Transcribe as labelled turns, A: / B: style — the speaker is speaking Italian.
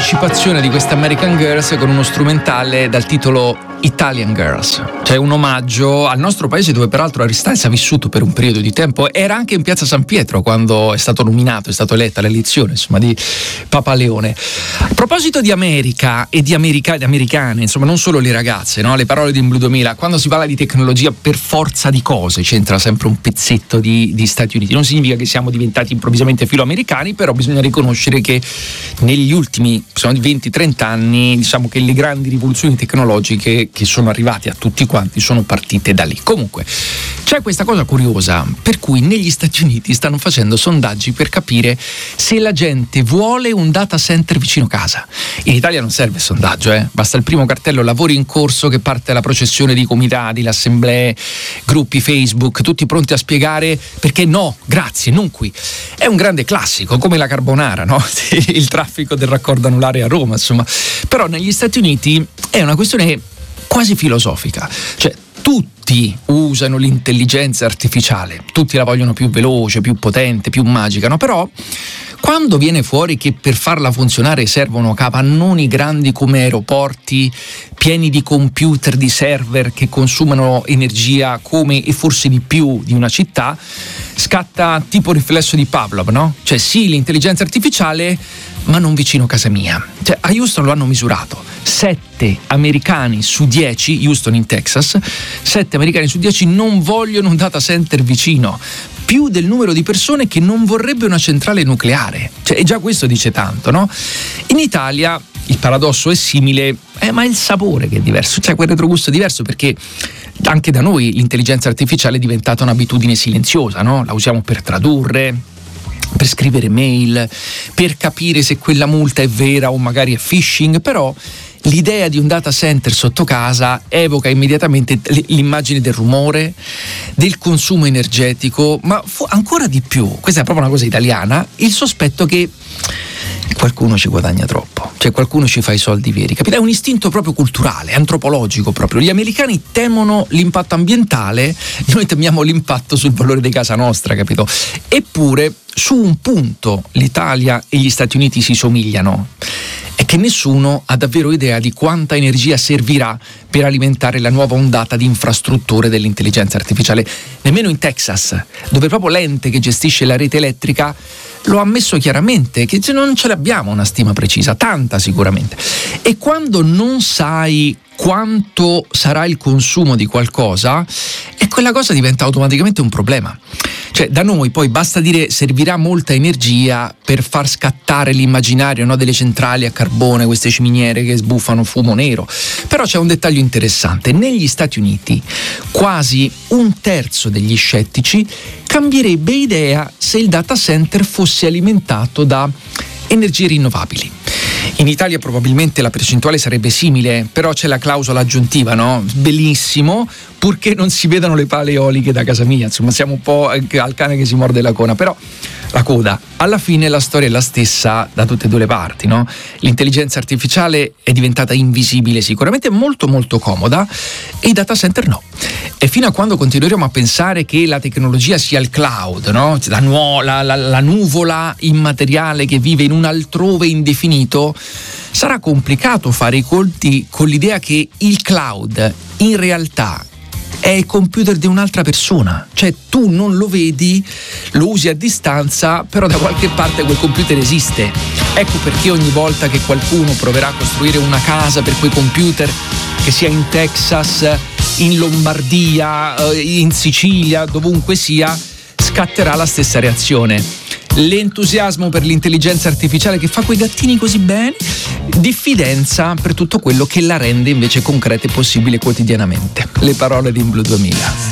A: un'anticipazione di questa American Girls con uno strumentale dal titolo Italian Girls, cioè un omaggio al nostro paese, dove peraltro Harry Styles ha vissuto per un periodo di tempo. Era anche in piazza San Pietro quando è stato nominato, è stato eletta all'elezione, insomma, di Papa Leone. A proposito di America e di americane, insomma, non solo le ragazze, no? Le parole di In Blue 2000, quando si parla di tecnologia, per forza di cose c'entra sempre un pezzetto di Stati Uniti. Non significa che siamo diventati improvvisamente filoamericani, però bisogna riconoscere che negli ultimi 20-30 anni, diciamo che le grandi rivoluzioni tecnologiche che sono arrivate a tutti quanti sono partite da lì. Comunque c'è questa cosa curiosa per cui negli Stati Uniti stanno facendo sondaggi per capire se la gente vuole un data center vicino casa. In Italia non serve sondaggio, basta il primo cartello lavori in corso che parte la processione di comitati, le assemblee, gruppi Facebook, tutti pronti a spiegare perché no, grazie, non qui. È un grande classico, come la carbonara, no? Il traffico del raccordo anulare a Roma, insomma. Però negli Stati Uniti è una questione quasi filosofica, cioè tutti usano l'intelligenza artificiale, tutti la vogliono più veloce, più potente, più magica, no? Però quando viene fuori che per farla funzionare servono capannoni grandi come aeroporti, pieni di computer, di server che consumano energia come e forse di più di una città, scatta tipo riflesso di Pavlov, no? Cioè sì, l'intelligenza artificiale, ma non vicino a casa mia. Cioè a Houston lo hanno misurato. 7 americani su 10, Houston in Texas, 7 americani su 10 non vogliono un data center vicino. Più del numero di persone che non vorrebbe una centrale nucleare. Cioè, e già questo dice tanto, no? In Italia il paradosso è simile, ma è il sapore che è diverso, cioè quel retrogusto è diverso, perché anche da noi l'intelligenza artificiale è diventata un'abitudine silenziosa, no? La usiamo per tradurre, per scrivere mail, per capire se quella multa è vera o magari è phishing, però l'idea di un data center sotto casa evoca immediatamente l'immagine del rumore, del consumo energetico, ma ancora di più, questa è proprio una cosa italiana, il sospetto che qualcuno ci guadagna troppo, cioè qualcuno ci fa i soldi veri, capito? È un istinto proprio culturale, antropologico proprio. Gli americani temono l'impatto ambientale, noi temiamo l'impatto sul valore di casa nostra, capito? Eppure su un punto l'Italia e gli Stati Uniti si somigliano, è che nessuno ha davvero idea di quanta energia servirà per alimentare la nuova ondata di infrastrutture dell'intelligenza artificiale. Nemmeno in Texas, dove proprio l'ente che gestisce la rete elettrica lo ha ammesso chiaramente, che non ce l'abbiamo una stima precisa, tanta sicuramente. E quando non sai quanto sarà il consumo di qualcosa, e quella cosa diventa automaticamente un problema. Cioè da noi poi basta dire servirà molta energia per far scattare l'immaginario, no, delle centrali a carbone, queste ciminiere che sbuffano fumo nero. Però c'è un dettaglio interessante: negli Stati Uniti quasi un terzo degli scettici cambierebbe idea se il data center fosse alimentato da energie rinnovabili. In Italia probabilmente la percentuale sarebbe simile, però c'è la clausola aggiuntiva, no? Bellissimo, purché non si vedano le pale eoliche da casa mia. Insomma, siamo un po' al cane che si morde la coda, però la coda. Alla fine la storia è la stessa da tutte e due le parti, no? L'intelligenza artificiale è diventata invisibile, sicuramente molto molto comoda, e i data center no. E fino a quando continueremo a pensare che la tecnologia sia il cloud, no? La nuvola immateriale che vive in un altrove indefinito, sarà complicato fare i conti con l'idea che il cloud in realtà è il computer di un'altra persona. Cioè tu non lo vedi, lo usi a distanza, però da qualche parte quel computer esiste. Ecco perché ogni volta che qualcuno proverà a costruire una casa per quei computer, che sia in Texas, in Lombardia, in Sicilia, dovunque sia, scatterà la stessa reazione. L'entusiasmo per l'intelligenza artificiale che fa quei gattini così bene, diffidenza per tutto quello che la rende invece concreta e possibile quotidianamente. Le parole di In Blue 2000.